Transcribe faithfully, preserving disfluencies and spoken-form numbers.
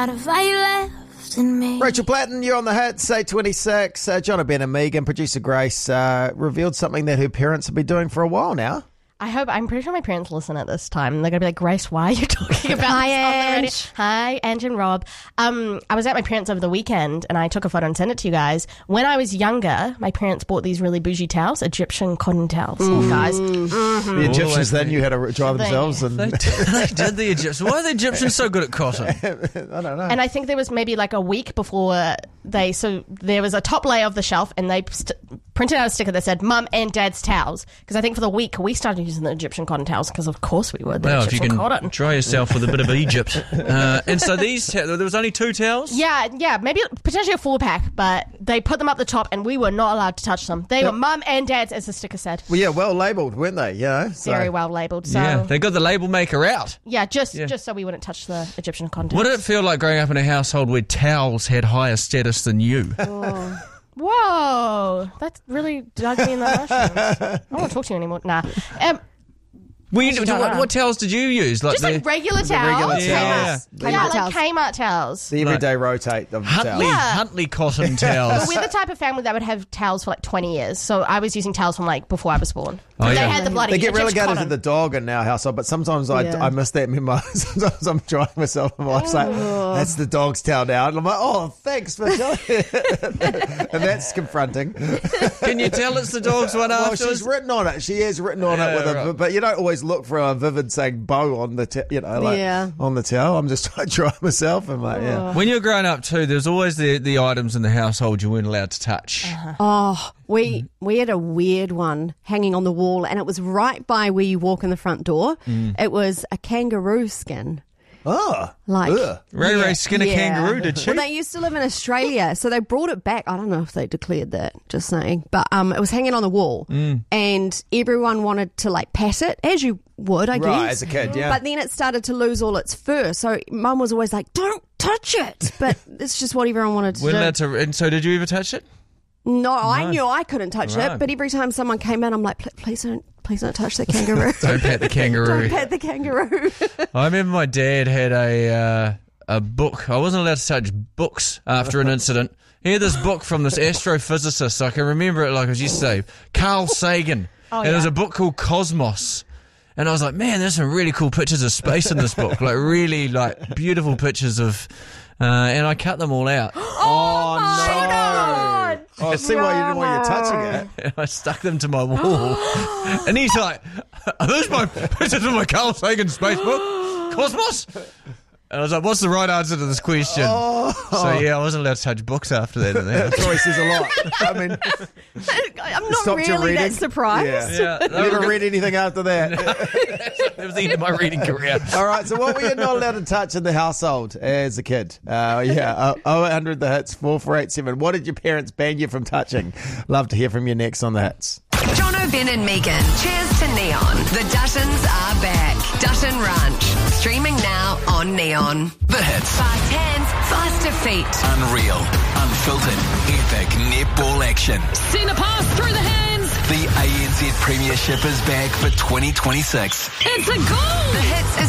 Rachel Platten, you're on the hits, eight twenty-six. Uh, John Ben and Megan, producer Grace, uh, revealed something that her parents have been doing for a while now. I hope, I'm pretty sure my parents listen at this time. They're going to be like, Grace, why are you talking about Hi, this on the radio? Ange. Hi, Ange and Rob. Um, I was at my parents over the weekend and I took a photo and sent it to you guys. When I was younger, my parents bought these really bougie towels, Egyptian cotton towels, Mm. guys. Mm-hmm. The Egyptians then knew how to dry themselves. And They did, they did the Egyptians. Why are the Egyptians so good at cotton? I don't know. And I think there was maybe like a week before they, so there was a top layer of the shelf and they st- printed out a sticker that said Mum and Dad's towels. Because I think for the week we started using the Egyptian cotton towels because of course we would. The Well, if you Egyptian can cotton. dry yourself with a bit of Egypt. Uh, and so these, ta- there was only two towels? Yeah, yeah, maybe potentially a four pack, but they put them up the top and we were not allowed to touch them. They Yep. were Mum and Dad's, as the sticker said. Well, yeah, well labelled, weren't they? You know, so. Very well labelled. So Yeah, yeah, they got the label maker out. just Yeah. just so we wouldn't touch the Egyptian cotton What did towels. it feel like growing up in a household where towels had higher status than you? Whoa, that really dug me in the mushrooms. I don't want to talk to you anymore. Nah. Um, Well, you, Actually, don't what, know. what towels did you use? Like just like the regular towels. regular towels. Yeah. Yeah, Yeah. like towels. Kmart towels. The everyday rotate of the Huntley, towel. Yeah. Huntley cotton But towels. we're the type of family that would have towels for like twenty years. So I was using towels from like before I was born. Oh, They yeah. had the bloody They get Egyptian relegated cotton. to the dog in our household, but sometimes I, Yeah. I miss that memo. Sometimes I'm drying myself and my wife's like, that's the dog's towel now. And I'm like, oh, thanks for telling me. And that's confronting. Can you tell it's the dog's one Well, afterwards? she's written on it. She has written on Yeah, it with a, right. but you don't always look for a vivid saying bow on the, t- you know, like Yeah. on the towel. I'm just trying to dry myself. I'm like, yeah. When you were growing up too, there's always the, the items in the household you weren't allowed to touch. Oh, we we had a weird one hanging on the wall, and it was right by where you walk in the front door. It was a kangaroo skin. Oh, Like ugh. Ray Ray skin a Yeah. kangaroo, did she? Well, they used to live in Australia, so they brought it back. I don't know if they declared that, just saying. But um, it was hanging on the wall, and everyone wanted to like pat it, as you would, I Right, guess. as a kid, yeah. But then it started to lose all its fur, so Mum was always like, "Don't touch it." But it's just what everyone wanted to We're do. allowed to. And so, did you ever touch it? No, I No. knew I couldn't touch Right. it, but every time someone came in, I'm like, "Pl- "Please don't, please don't touch the kangaroo." Don't pat the kangaroo. Don't pet the kangaroo. I remember my dad had a uh, a book. I wasn't allowed to touch books after an incident. He had this book from this astrophysicist. I can remember it like it was yesterday. Carl Sagan. Oh, and There was yeah. a book called Cosmos. And I was like, man, there's some really cool pictures of space in this book. Like really like beautiful pictures of... Uh, and I cut them all out. Oh, no. God. Oh, see why you didn't want you touching it. And I stuck them to my wall. And he's like, are those my pictures of my Carl Sagan space book? Cosmos? And I was like, what's the right answer to this question? Oh. So, yeah, I wasn't allowed to touch books after that. in the house. That probably says a lot. I mean, I'm not stopped your really that reading? surprised. Yeah. Yeah, You that was never good. read anything after that. That was the end of my reading career. All right, so what were you not allowed to touch in the household as a kid? Uh, yeah, uh, oh eight hundred the hits, four four eight seven. What did your parents ban you from touching? Love to hear from you next on the hits. John O'Ben and Megan. Cheers to Neon. The Duttons are back. Dutton Ranch. Streaming now on Neon. The hits. Fast hands, faster feet. Unreal. Unfiltered. Epic netball action. Send a pass through the hands. The A N Z Premiership is back for twenty twenty-six. It's a goal. The hits is